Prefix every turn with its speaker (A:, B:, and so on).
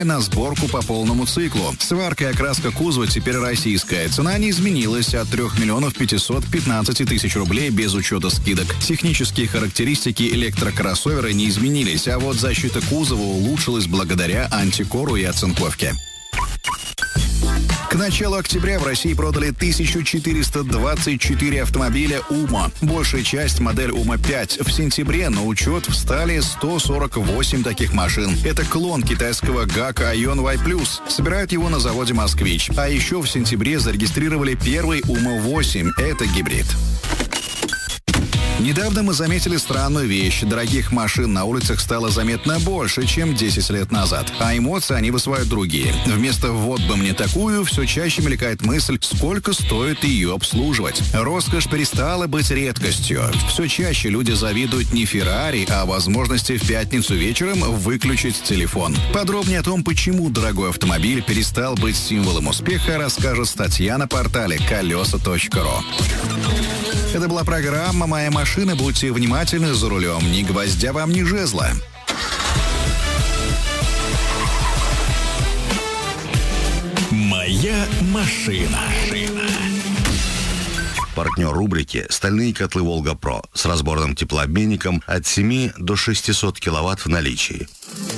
A: на сборку по полному циклу. Сварка и окраска кузова теперь российская. Цена не изменилась от 3 515 000 рублей без учета скидок. Технические характеристики электрокроссовера не изменились, а вот защита кузова улучшилась благодаря антикору и оцинковке. К началу октября в России продали 1424 автомобиля УМА. Большая часть модель УМА-5. В сентябре на учет встали 148 таких машин. Это клон китайского ГАК Айон Y+. Собирают его на заводе «Москвич». А еще в сентябре зарегистрировали первый УМА-8. Это гибрид. Недавно мы заметили странную вещь. Дорогих машин на улицах стало заметно больше, чем 10 лет назад. А эмоции они вызывают другие. Вместо «вот бы мне такую» все чаще мелькает мысль, сколько стоит ее обслуживать. Роскошь перестала быть редкостью. Все чаще люди завидуют не Феррари, а возможности в пятницу вечером выключить телефон. Подробнее о том, почему дорогой автомобиль перестал быть символом успеха, расскажет статья на портале колеса.ру. Это была программа «Моя машина». Будьте внимательны за рулем. Ни гвоздя вам, ни жезла.
B: «Моя машина».
C: Партнер рубрики «Стальные котлы «Волга Про» с разборным теплообменником от 7 до 600 киловатт в наличии.